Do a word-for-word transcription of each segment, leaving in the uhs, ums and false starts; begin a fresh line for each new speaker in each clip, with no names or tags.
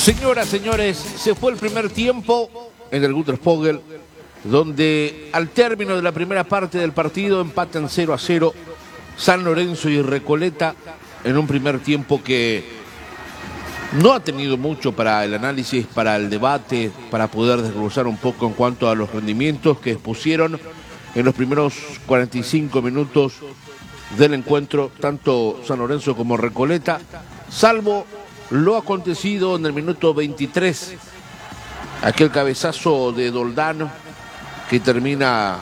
Señoras, señores, se fue el primer tiempo en el Guter Spogel, donde al término de la primera parte del partido empatan cero a cero San Lorenzo y Recoleta en un primer tiempo que no ha tenido mucho para el análisis, para el debate, para poder desglosar un poco en cuanto a los rendimientos que expusieron en los primeros cuarenta y cinco minutos del encuentro, tanto San Lorenzo como Recoleta, salvo lo acontecido en el minuto veintitrés, aquel cabezazo de Doldán que termina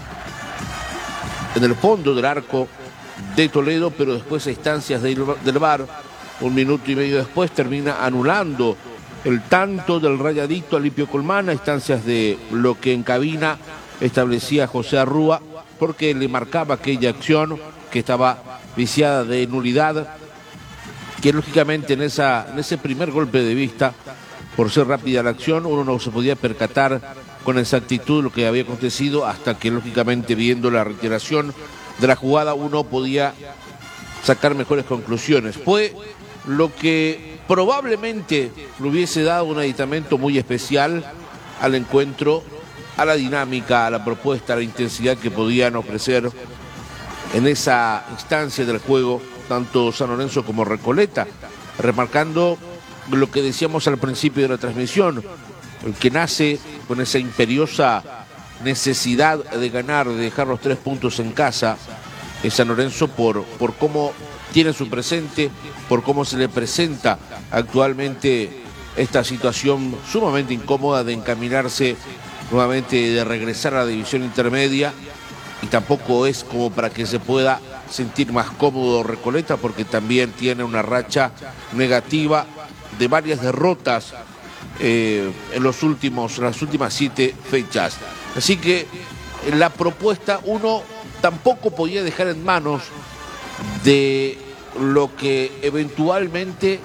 en el fondo del arco de Toledo, pero después a instancias del V A R, un minuto y medio después, termina anulando el tanto del rayadito Alipio Colmán a instancias de lo que en cabina establecía José Arrúa, porque le marcaba aquella acción que estaba viciada de nulidad, que lógicamente en, esa, en ese primer golpe de vista, por ser rápida la acción, uno no se podía percatar con exactitud lo que había acontecido, hasta que lógicamente viendo la reiteración de la jugada uno podía sacar mejores conclusiones. Fue lo que probablemente le hubiese dado un aditamento muy especial al encuentro, a la dinámica, a la propuesta, a la intensidad que podían ofrecer en esa instancia del juego tanto San Lorenzo como Recoleta, remarcando lo que decíamos al principio de la transmisión, el que nace con esa imperiosa necesidad de ganar, de dejar los tres puntos en casa, es San Lorenzo por, por cómo tiene su presente, por cómo se le presenta actualmente esta situación sumamente incómoda de encaminarse nuevamente, de regresar a la división intermedia, y tampoco es como para que se pueda sentir más cómodo Recoleta, porque también tiene una racha negativa de varias derrotas eh, en los últimos, en las últimas siete fechas. Así que la propuesta uno tampoco podía dejar en manos de lo que eventualmente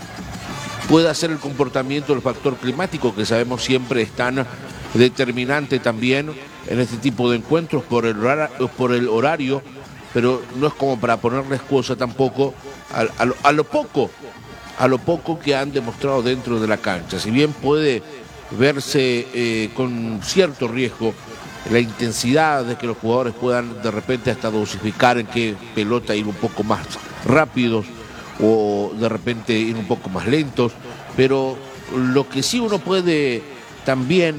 pueda ser el comportamiento del factor climático, que sabemos siempre es tan determinante también en este tipo de encuentros por el horario, por el horario, pero no es como para ponerle excusa tampoco a, a, lo, a lo poco, a lo poco que han demostrado dentro de la cancha. Si bien puede verse eh, con cierto riesgo la intensidad de que los jugadores puedan de repente hasta dosificar en qué pelota ir un poco más rápidos o de repente ir un poco más lentos, pero lo que sí uno puede también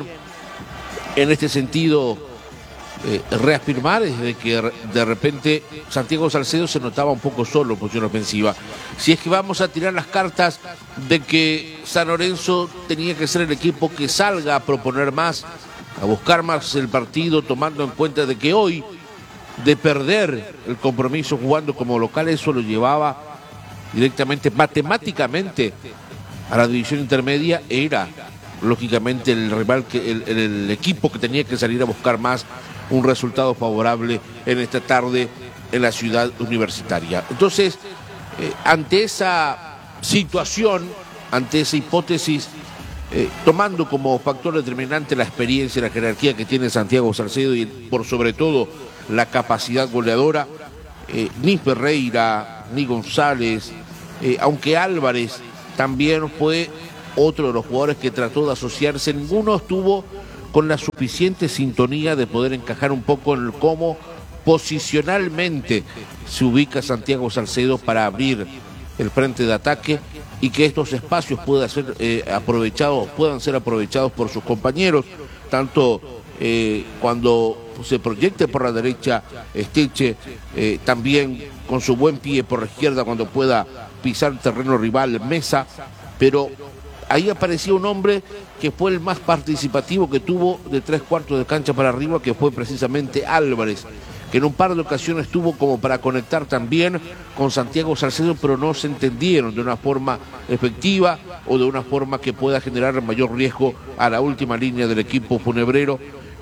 en este sentido Eh, reafirmar es de que de repente Santiago Salcedo se notaba un poco solo en posición ofensiva. Si es que vamos a tirar las cartas de que San Lorenzo tenía que ser el equipo que salga a proponer más, a buscar más el partido, tomando en cuenta de que hoy, de perder el compromiso jugando como local, eso lo llevaba directamente, matemáticamente, a la división intermedia, era lógicamente el rival, que el, el equipo que tenía que salir a buscar más un resultado favorable en esta tarde en la ciudad universitaria. Entonces, eh, ante esa situación, ante esa hipótesis, eh, tomando como factor determinante la experiencia y la jerarquía que tiene Santiago Salcedo y por sobre todo la capacidad goleadora, eh, ni Ferreira, ni González, eh, aunque Álvarez también fue otro de los jugadores que trató de asociarse, ninguno estuvo con la suficiente sintonía de poder encajar un poco en el cómo posicionalmente se ubica Santiago Salcedo para abrir el frente de ataque y que estos espacios puedan ser eh, aprovechados, puedan ser aprovechados por sus compañeros, tanto eh, cuando se proyecte por la derecha Esteche, eh, también con su buen pie por la izquierda cuando pueda pisar el terreno rival Mesa, pero ahí aparecía un hombre que fue el más participativo que tuvo de tres cuartos de cancha para arriba, que fue precisamente Álvarez, que en un par de ocasiones tuvo como para conectar también con Santiago Salcedo, pero no se entendieron de una forma efectiva o de una forma que pueda generar mayor riesgo a la última línea del equipo funebrero.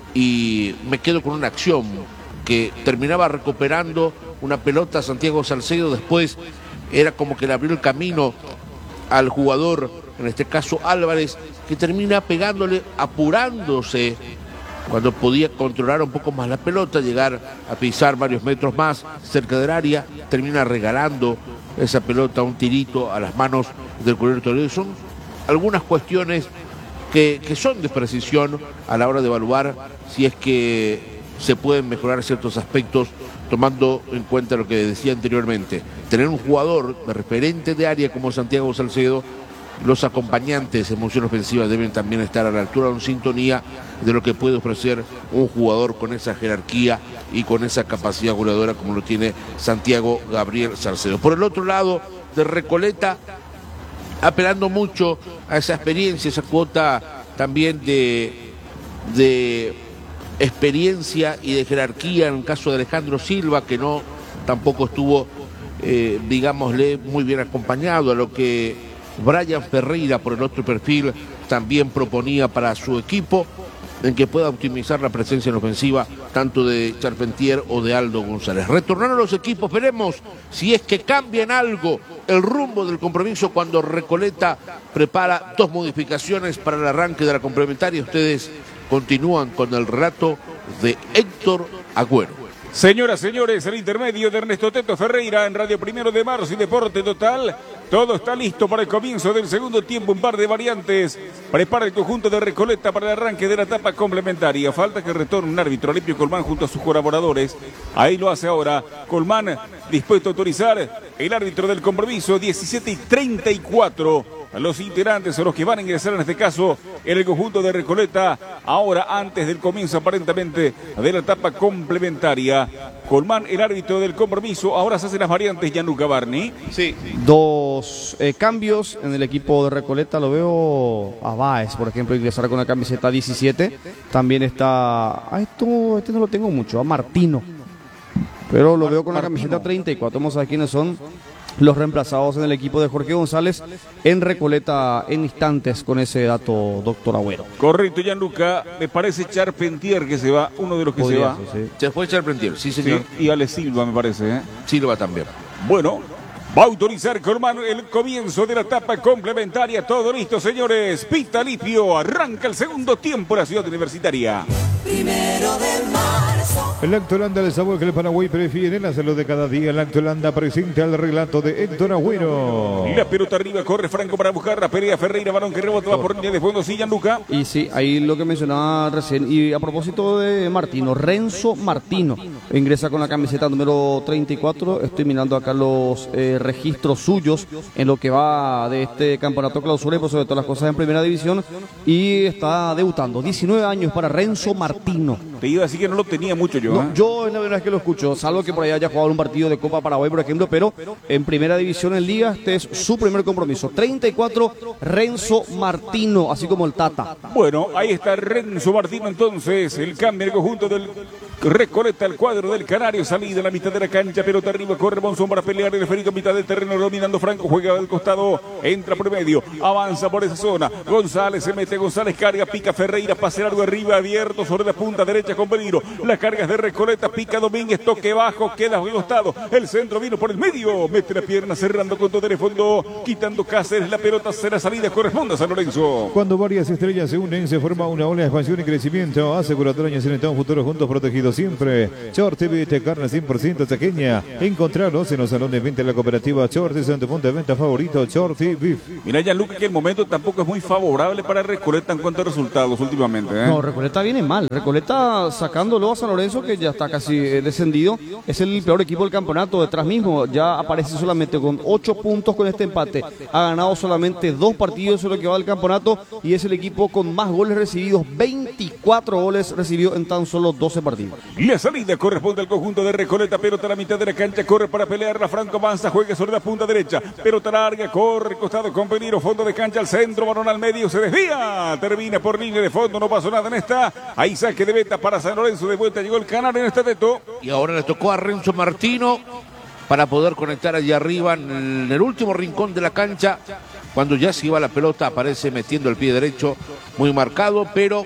Y me quedo con una acción que terminaba recuperando una pelota Santiago Salcedo, después era como que le abrió el camino al jugador, en este caso Álvarez, que termina pegándole, apurándose cuando podía controlar un poco más la pelota, llegar a pisar varios metros más cerca del área, termina regalando esa pelota, un tirito a las manos del Curero Toledo. Son algunas cuestiones que, que son de precisión a la hora de evaluar si es que se pueden mejorar ciertos aspectos, tomando en cuenta lo que decía anteriormente. Tener un jugador de referente de área como Santiago Salcedo, los acompañantes en función ofensiva deben también estar a la altura de sintonía de lo que puede ofrecer un jugador con esa jerarquía y con esa capacidad goleadora como lo tiene Santiago Gabriel Salcedo. Por el otro lado, de Recoleta, apelando mucho a esa experiencia, esa cuota también de, de experiencia y de jerarquía en el caso de Alejandro Silva, que no tampoco estuvo, eh, digámosle, muy bien acompañado, a lo que Brian Ferreira, por el otro perfil, también proponía para su equipo, en que pueda optimizar la presencia en ofensiva tanto de Charpentier o de Aldo González. Retornar a los equipos, veremos si es que cambian algo el rumbo del compromiso cuando Recoleta prepara dos modificaciones para el arranque de la complementaria. Ustedes continúan con el relato de Héctor Agüero.
Señoras, señores, el intermedio de Ernesto Teto Ferreira en Radio Primero de Marzo y Deporte Total. Todo está listo para el comienzo del segundo tiempo. Un par de variantes. Prepara el conjunto de Recoleta para el arranque de la etapa complementaria. Falta que retorne un árbitro, Alipio Colmán, junto a sus colaboradores. Ahí lo hace ahora Colmán, dispuesto a autorizar el árbitro del compromiso. diecisiete y treinta y cuatro. A los integrantes o los que van a ingresar en este caso en el conjunto de Recoleta, ahora antes del comienzo aparentemente de la etapa complementaria. Colmán, el árbitro del compromiso, ahora se hacen las variantes, Gianluca Barni.
Sí, dos eh, cambios en el equipo de Recoleta, lo veo a Báez, por ejemplo, ingresar con la camiseta diecisiete, también está, a esto, este no lo tengo mucho, a Martino, pero lo veo con la camiseta treinta y cuatro, vamos a ver quiénes son los reemplazados en el equipo de Jorge González en Recoleta en instantes con ese dato, doctor Agüero.
Correcto, Gianluca, me parece Charpentier que se va, uno de los que
Podría,
se va.
Sí, sí. Se fue Charpentier, sí señor.
Sí, y Ale Silva me parece. ¿eh?
Silva también.
Bueno, va a autorizar Colmán el comienzo de la etapa complementaria. Todo listo, señores. Pita Lipio, arranca el segundo tiempo en la ciudad universitaria.
Primero de marzo.
El Lactolanda, el sabor que el Paraguay prefiere, la salud de cada día. El Lactolanda presenta el relato de Héctor Agüero.
La pelota arriba, corre Franco para buscarla, pelea Ferreira, balón que rebota, va por línea de fondo, sí, Gianluca.
Y sí, ahí lo que mencionaba recién, y a propósito de Martino, Renzo Martino, ingresa con la camiseta número treinta y cuatro, estoy mirando acá los eh, registros suyos en lo que va de este campeonato clausura y por sobre todas las cosas en primera división, y está debutando, diecinueve años para Renzo Martino.
Te iba a decir que no lo tenía mucho yo.
No,
¿eh?
yo es la verdad que lo escucho, salvo que por ahí haya jugado un partido de Copa Paraguay, por ejemplo, pero en primera división en Liga, este es su primer compromiso. treinta y cuatro, Renzo Martino, así como el Tata.
Bueno, ahí está Renzo Martino entonces, el cambio en el conjunto del Recoleta, el cuadro del Canario, salida a la mitad de la cancha, pelota arriba, corre Monzón para pelear, el referido mitad del terreno, dominando Franco, juega del costado, entra por medio, avanza por esa zona, González se mete, González carga, pica Ferreira, pase largo arriba, abierto sobre la punta derecha con peligro, las cargas de Recoleta, pica Domínguez, toque bajo, queda al costado, el centro vino por el medio, mete la pierna cerrando con todo el fondo, quitando Cáceres, la pelota será salida, corresponde a San Lorenzo.
Cuando varias estrellas se unen, se forma una ola de expansión y crecimiento. Aseguradora años en un futuro juntos protegidos siempre. Short T V T, carne cien por ciento taqueña. Encontrarlos en los salones de venta de la cooperativa Short, es tu punto de venta favorito, Short T V.
Mira, Gianluca, que el momento tampoco es muy favorable para Recoleta en cuanto a resultados últimamente. ¿eh?
No, Recoleta viene mal. Recoleta sacándolo a San Lorenzo, que ya está casi eh, descendido. Es el peor equipo del campeonato. Detrás mismo ya aparece solamente con ocho puntos con este empate. Ha ganado solamente dos partidos en lo que va del campeonato y es el equipo con más goles recibidos. veinticuatro goles recibió en tan solo doce partidos.
La salida corresponde al conjunto de Recoleta, pelota a la mitad de la cancha, corre para pelearla, Franco avanza, juega sobre la punta derecha, pelota larga, corre, costado con peligro, fondo de cancha al centro, balón al medio, se desvía, termina por línea de fondo, no pasó nada en esta, ahí saque de meta para San Lorenzo, de vuelta llegó el Canario en este teto.
Y ahora le tocó a Renzo Martino para poder conectar allá arriba en el último rincón de la cancha, cuando ya se iba la pelota, aparece metiendo el pie derecho, muy marcado, pero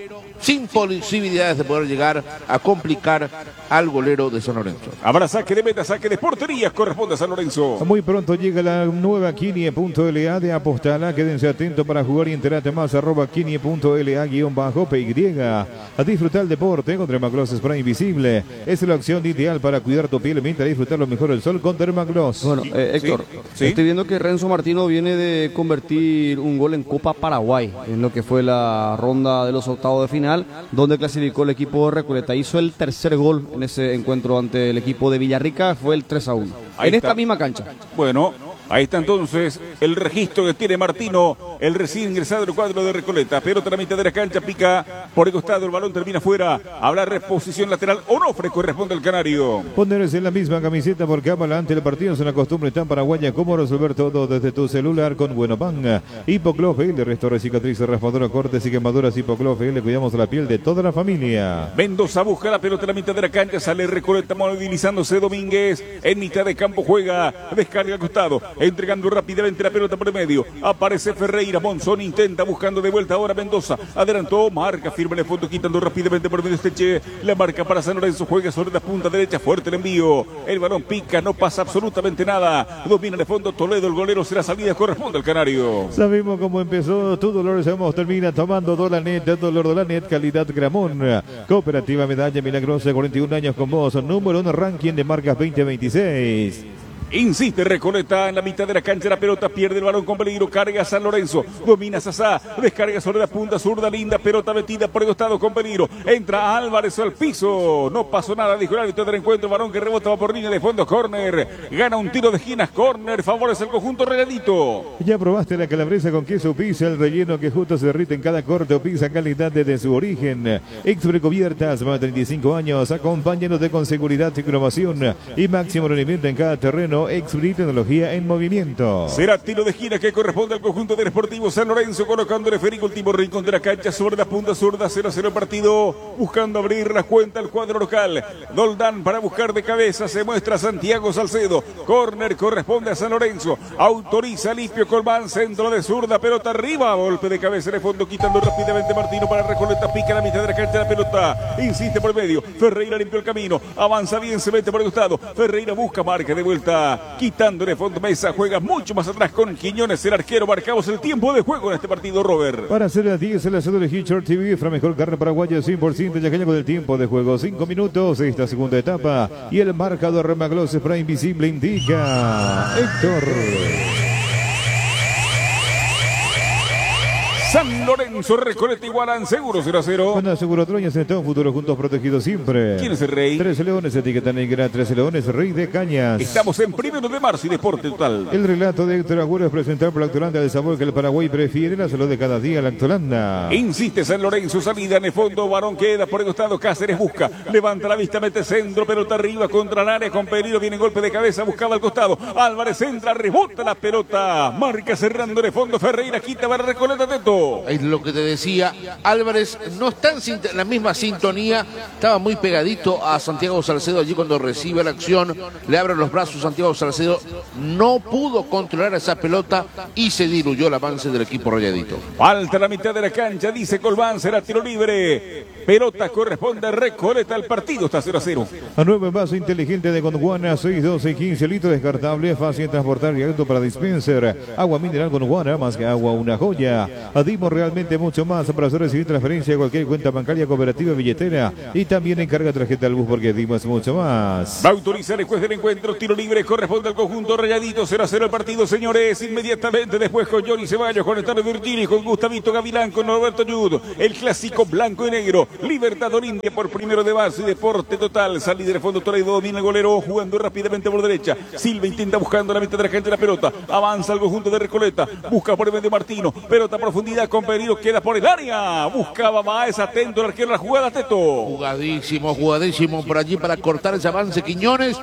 sin posibilidades de poder llegar a complicar al golero de San Lorenzo.
Habrá saque de meta, saque de portería, corresponde a San Lorenzo.
Muy pronto llega la nueva Kini punto L A de Apostala. Quédense atentos para jugar y enterate más. Arroba Kini punto L A guión bajo P Y. A disfrutar el deporte con Dermagloss Spray Invisible. Es la opción ideal para cuidar tu piel y disfrutar lo mejor del sol con Dermagloss.
Bueno, eh, Héctor,
Sí, sí.
estoy viendo que Renzo Martino viene de convertir un gol en Copa Paraguay, en lo que fue la ronda de los octavos de final, donde clasificó el equipo de Recoleta. Hizo el tercer gol en ese encuentro ante el equipo de Villarrica, fue el tres a uno.
Ahí
En
está.
esta misma cancha.
Bueno, ahí está entonces el registro que tiene Martino, el recién ingresado del cuadro de Recoleta. Pelota a la mitad de la cancha, pica por el costado, el balón termina fuera. Habrá reposición lateral. Onofre corresponde al canario.
Ponerse en la misma camiseta porque adelante el partido es una costumbre tan paraguaya como resolver todo desde tu celular con Buenopan. Hipoclof L, restaura cicatrices, raspadura, cortes y quemaduras. Hipoclof L, cuidamos la piel de toda la familia.
Mendoza busca la pelota a la mitad de la cancha, sale Recoleta movilizándose. Domínguez en mitad de campo juega, descarga al costado, entregando rápidamente la pelota por el medio. Aparece Ferreira, Monzón intenta buscando de vuelta ahora Mendoza. Adelantó, marca, firme en el fondo, quitando rápidamente por medio Esteche. La marca para San Lorenzo, juega sobre la punta derecha, fuerte el envío. El balón pica, no pasa absolutamente nada. Domina en el fondo Toledo, el golero será salida, corresponde al canario.
Sabemos cómo empezó tu dolor, sabemos termina tomando Dolanet, dolor Dolanet, calidad Gramón. Cooperativa Medalla Milagrosa, cuarenta y un años con vos, número uno ranking de marcas veinte veintiséis.
Insiste Recoleta en la mitad de la cancha, la pelota pierde el balón con peligro, carga San Lorenzo, domina Sasá, descarga sobre la punta zurda, linda pelota metida por el costado con peligro, entra Álvarez al piso, no pasó nada, dijo el árbitro del encuentro, balón que rebota por línea de fondo, córner, gana un tiro de esquinas, córner, favorece el conjunto regalito.
Ya probaste la calabresa con queso pizza, el relleno que justo se derrite en cada corte o pizza, calidad desde su origen. Exprecubiertas, más de treinta y cinco años, acompáñanos con seguridad, innovación y máximo rendimiento en cada terreno. Exfree, tecnología en movimiento.
Será tiro de esquina que corresponde al conjunto del Sportivo San Lorenzo, colocando el esférico último rincón de la cancha sobre la punta zurda, cero a cero el partido, buscando abrir la cuenta al cuadro local. Doldán para buscar de cabeza, se muestra Santiago Salcedo, córner corresponde a San Lorenzo, autoriza Lipio Colmán, centro de zurda, pelota arriba, golpe de cabeza en el fondo, quitando rápidamente Martino para Recoleta, pica a la mitad de la cancha la pelota, insiste por medio, Ferreira limpió el camino, avanza bien, se mete por el costado, Ferreira busca marca de vuelta, quitando de fondo mesa, juega mucho más atrás con Quiñones, el arquero. Marcamos el tiempo de juego en este partido, Robert.
Para hacer las diez, el asado de Hitcher T V, la mejor carne paraguaya, cien por ciento ya con el tiempo de juego, cinco minutos, esta segunda etapa, y el marcador Remagloss Spray Invisible indica Héctor.
San Lorenzo, Recoleta igualan, seguro cero a cero.
Con Aseguro Troña, Centón, futuro juntos protegidos siempre.
¿Quién es el rey?
Trece Leones, etiqueta negra, Trece Leones, Rey de Cañas.
Estamos en primero de marzo y Deporte Total.
El relato de Héctor Agüero es presentar por Lactolanda el sabor que el Paraguay prefiere, la salud de cada día, Lactolanda.
Insiste San Lorenzo, salida en el fondo, Barón queda por el costado, Cáceres busca, levanta la vista, mete centro, pelota arriba contra el área, con peligro, viene golpe de cabeza, buscaba al costado, Álvarez entra, rebota la pelota, marca cerrando en el fondo, Ferreira quita para Recoleta, Teto.
Es lo que te decía, Álvarez no está en la misma sintonía, estaba muy pegadito a Santiago Salcedo allí cuando recibe la acción, le abre los brazos Santiago Salcedo, no pudo controlar esa pelota y se diluyó el avance del equipo rayadito.
Falta la mitad de la cancha, dice Colmán, será tiro libre, pelota corresponde a Recoleta, el partido está cero a cero.
A nuevo envase inteligente de Gondwana, seis, doce, quince litros, descartable, fácil de transportar y alto para dispenser. Agua mineral Gondwana, más que agua, una joya. Dimos realmente mucho más para hacer recibir transferencia de cualquier cuenta bancaria, cooperativa, billetera. Y también encarga tarjeta al bus porque dimos mucho más.
Va a autorizar el juez del encuentro, tiro libre, corresponde al conjunto rayadito, cero a cero el partido, señores. Inmediatamente después con Johnny Ceballos, con Estado Virgili, con Gustavito Gavilán, con Norberto Yud. El clásico blanco y negro. Libertad Olimpia por primero de marzo y Deporte Total. Salida del fondo Toledo, domina el golero, jugando rápidamente por derecha. Silva intenta buscando la mitad de la gente de la pelota. Avanza el conjunto de Recoleta. Busca por el medio Martino. Pelota a profundidad con peligro, queda por el área. Buscaba Maes, atento el arquero a la jugada, Teto.
Jugadísimo, jugadísimo por allí para cortar ese avance Quiñones.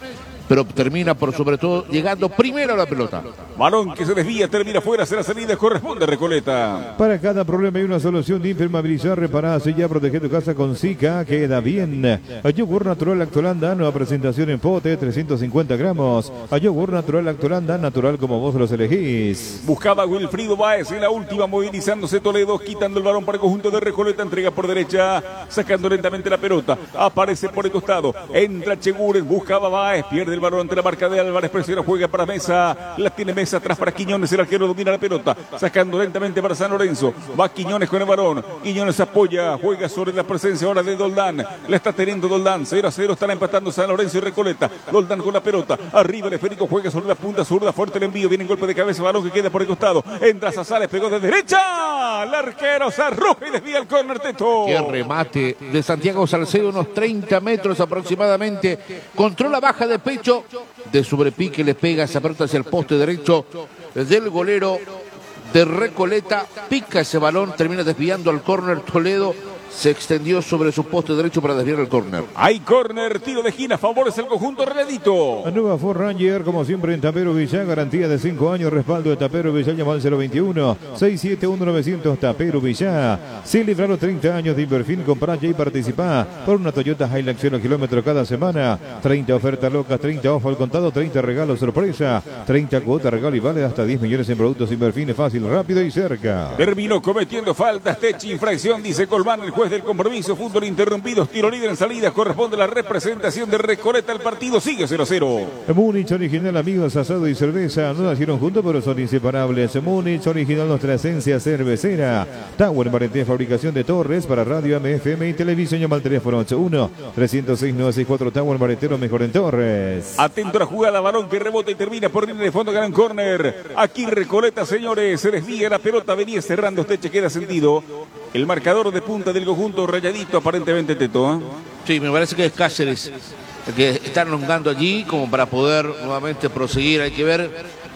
pero termina por sobre todo llegando primero a la pelota.
Balón que se desvía, termina fuera, será salida, corresponde a Recoleta.
Para cada problema hay una solución de impermeabilizar, reparar, sellar, proteger tu casa con Zika. Queda bien. Yogur natural Lactolanda, nueva presentación en pote, trescientos cincuenta gramos. Yogur natural Lactolanda, natural como vos los elegís.
Buscaba Wilfrido Báez en la última, movilizándose Toledo, quitando el balón para el conjunto de Recoleta, entrega por derecha, sacando lentamente la pelota, aparece por el costado, entra Cheguren, buscaba Báez, pierde el balón ante la marca de Álvarez, presiona, juega para Mesa, la tiene Mesa atrás para Quiñones, el arquero domina la pelota, sacando lentamente para San Lorenzo, va Quiñones con el balón, Quiñones apoya, juega sobre la presencia ahora de Doldán, la está teniendo Doldán, cero a cero, están empatando San Lorenzo y Recoleta, Doldán con la pelota, arriba el esférico, juega sobre la punta zurda, fuerte el envío, viene en golpe de cabeza, balón que queda por el costado, entra Sazales, pegó de derecha, el arquero se arroja y desvía el córner, Teto.
Qué remate de Santiago Salcedo, unos treinta metros aproximadamente, controla baja de pecho, de sobrepique le pega esa pelota hacia el poste derecho del golero de Recoleta, pica ese balón, termina desviando al córner Toledo, se extendió sobre su poste derecho para desviar el córner.
Hay córner, tiro de esquina, favorece el conjunto Redito.
La nueva Ford Ranger, como siempre en Tapero Villán, garantía de cinco años, respaldo de Tapero Villán, llama al cero veintiuno, seiscientos setenta y uno, novecientos Tapero Villán. Celebra los treinta años de Inverfin, comprá ya y participá por una Toyota Hilux cero kilómetros cada semana. treinta ofertas locas, treinta off al contado, treinta regalos sorpresa, treinta cuotas regalo y vale hasta diez millones en productos Inverfin, es fácil, rápido y cerca.
Terminó cometiendo faltas, Techi, infracción, dice Colmán, el juez del compromiso, fútbol interrumpido, tiro libre en salidas, corresponde a la representación de Recoleta, el partido sigue cero a cero.
Múnich original, amigos, asado y cerveza, no nacieron juntos pero son inseparables. Múnich original, nuestra esencia cervecera. Tower Marenté, fabricación de torres para radio, A M, F M y televisión, llama al teléfono ocho uno, trescientos seis, nueve seis cuatro. Tower Maretero, mejor en torres.
Atento a la jugada, balón que rebota y termina por línea de fondo, gran córner. Aquí Recoleta, señores, se desvía la pelota, venía cerrando, este queda sentido. El marcador de punta del conjunto Rayadito, aparentemente, Teto. ¿eh?
Sí, me parece que es Cáceres el que está elongando allí como para poder nuevamente proseguir. Hay que ver,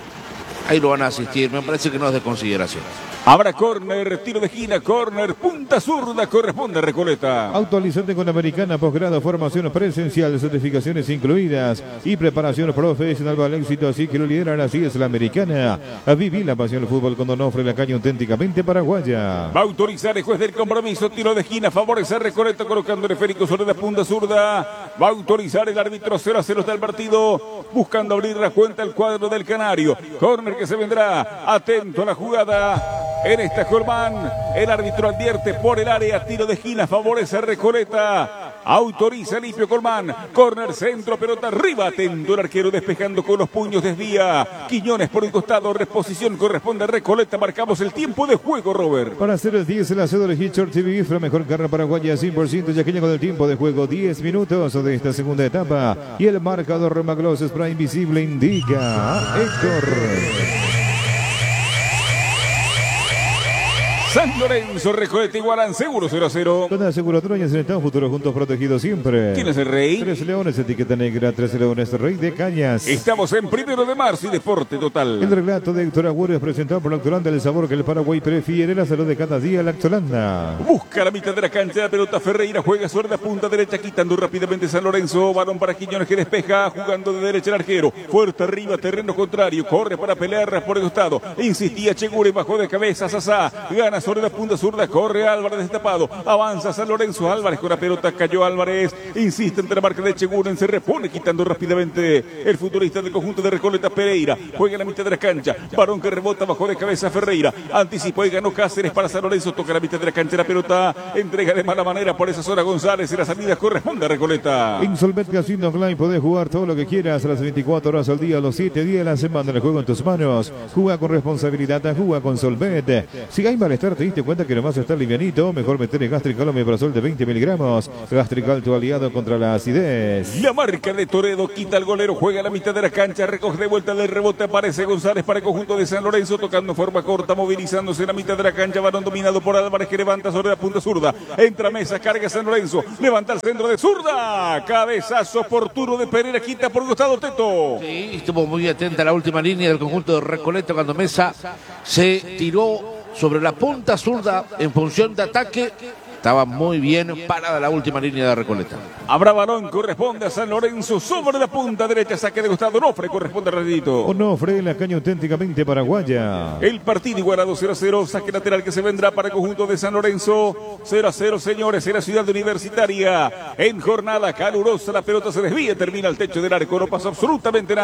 ahí lo van a asistir, me parece que no es de consideración.
Habrá córner, tiro de esquina, córner, punta zurda, corresponde a Recoleta.
Actualizante con Americana, posgrado, formación presencial, certificaciones incluidas y preparación profesional para el éxito, así que lo lideran, así es la Americana. Viví la pasión del fútbol con Donofre, la caña auténticamente paraguaya.
Va a autorizar el juez del compromiso, tiro de esquina, favorece a Recoleta, colocando el esférico sobre la punta zurda. Va a autorizar el árbitro, cero a cero está el partido, buscando abrir la cuenta el cuadro del Canario. Córner que se vendrá, atento a la jugada. En esta Colmán, el árbitro advierte por el área, tiro de esquina, favorece a Recoleta, autoriza Limpio Colmán, córner, centro, pelota arriba, atento el arquero despejando con los puños, desvía, Quiñones por un costado, reposición corresponde a Recoleta, marcamos el tiempo de juego, Robert.
Para hacer el diez, el asado de Hitchcock T V, la mejor carne paraguaya, cien por ciento yaqueña con el tiempo de juego, diez minutos de esta segunda etapa, y el marcador Remagloss Spray Invisible indica a Héctor.
San Lorenzo, Recoleta igualan seguro cero a cero.
Con aseguradora en Estado, futuro juntos protegidos siempre.
¿Quién es el rey?
Tres Leones, etiqueta negra, Tres Leones, Rey de Cañas.
Estamos en primero de marzo y deporte total.
El relato de Héctor Agüero es presentado por Lactolanda, el sabor que el Paraguay prefiere, la salud de cada día, Lactolanda.
Busca la mitad de la cancha, la pelota Ferreira, juega sobre la punta derecha, quitando rápidamente San Lorenzo, balón para Quiñones que despeja, jugando de derecha el arquero, fuerte arriba, terreno contrario, corre para pelear por el costado, insistía Chegure, bajó de cabeza, Sasá, gana sobre la punta zurda, corre Álvarez destapado, avanza San Lorenzo, Álvarez con la pelota, cayó Álvarez, insiste entre la marca de Cheguren, se repone quitando rápidamente el futbolista del conjunto de Recoleta, Pereira, juega en la mitad de la cancha, varón que rebota, bajó de cabeza Ferreira, anticipó y ganó Cáceres para San Lorenzo, toca la mitad de la cancha, la pelota, entrega de mala manera por esa zona González, y la salida corresponde a Recoleta.
Insolvent Casino Online, podés jugar todo lo que quieras a las veinticuatro horas al día, los siete días de la semana, el juego en tus manos, juega con responsabilidad, juega con Solvet. Si hay malestar, te diste cuenta que nomás está livianito, mejor meter el Gastrical Omeprazol de veinte miligramos. Gastrical, tu aliado contra la acidez.
La marca de Toledo quita al golero, juega a la mitad de la cancha, recoge de vuelta del rebote, aparece González para el conjunto de San Lorenzo, tocando en forma corta, movilizándose en la mitad de la cancha, varón dominado por Álvarez que levanta sobre la punta zurda, entra Mesa, carga San Lorenzo, levanta el centro de zurda, cabezazo oportuno de Pereira, quita por costado Teto.
Sí, estuvo muy atenta a la última línea del conjunto de Recoleta cuando Mesa se tiró sobre la punta zurda en función de ataque, Estaba muy bien parada la última línea de Recoleta.
Habrá balón, corresponde a San Lorenzo, sobre la punta derecha, saque de Gustavo Onofre, corresponde a Radito.
Onofre, la caña auténticamente paraguaya.
El partido igualado cero a cero, saque lateral que se vendrá para el conjunto de San Lorenzo. cero a cero, señores, en la ciudad universitaria. En jornada calurosa, la pelota se desvía, termina el techo del arco, no pasa absolutamente nada.